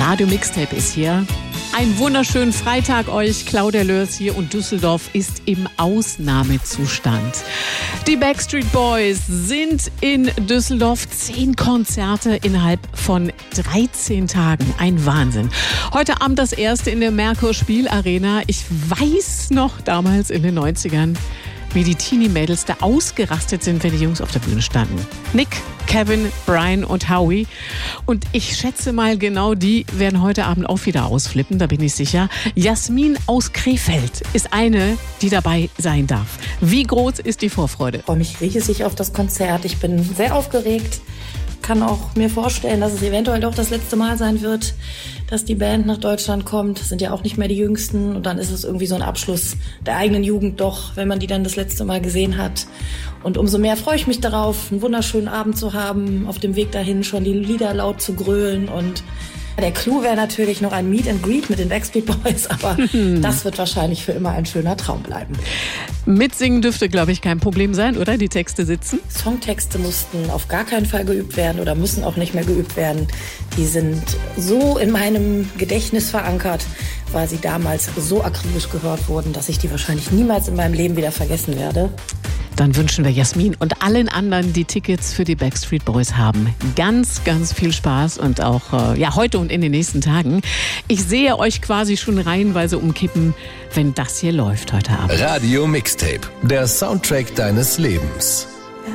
Radio Mixtape ist hier. Einen wunderschönen Freitag euch. Claudia Lörs hier und Düsseldorf ist im Ausnahmezustand. Die Backstreet Boys sind in Düsseldorf. 10 Konzerte innerhalb von 13 Tagen. Ein Wahnsinn. Heute Abend das erste in der Merkur Spielarena. Ich weiß noch damals in den 90ern, wie die Teenie-Mädels da ausgerastet sind, wenn die Jungs auf der Bühne standen. Nick, Kevin, Brian und Howie. Und ich schätze mal, genau die werden heute Abend auch wieder ausflippen, da bin ich sicher. Jasmin aus Krefeld ist eine, die dabei sein darf. Wie groß ist die Vorfreude? Ich freue mich riesig auf das Konzert. Ich bin sehr aufgeregt. Kann auch mir vorstellen, dass es eventuell doch das letzte Mal sein wird, dass die Band nach Deutschland kommt. Das sind ja auch nicht mehr die Jüngsten. Und dann ist es irgendwie so ein Abschluss der eigenen Jugend doch, wenn man die dann das letzte Mal gesehen hat. Und umso mehr freue ich mich darauf, einen wunderschönen Abend zu haben, auf dem Weg dahin schon die Lieder laut zu grölen. Und der Clou wäre natürlich noch ein Meet and Greet mit den Backstreet Boys, aber das wird wahrscheinlich für immer ein schöner Traum bleiben. Mitsingen dürfte, glaube ich, kein Problem sein, oder? Die Texte sitzen? Songtexte mussten auf gar keinen Fall geübt werden oder müssen auch nicht mehr geübt werden. Die sind so in meinem Gedächtnis verankert, weil sie damals so akribisch gehört wurden, dass ich die wahrscheinlich niemals in meinem Leben wieder vergessen werde. Dann wünschen wir Jasmin und allen anderen, die Tickets für die Backstreet Boys haben, ganz, ganz viel Spaß und auch heute und in den nächsten Tagen. Ich sehe euch quasi schon reihenweise umkippen, wenn das hier läuft heute Abend. Radio Mixtape, der Soundtrack deines Lebens.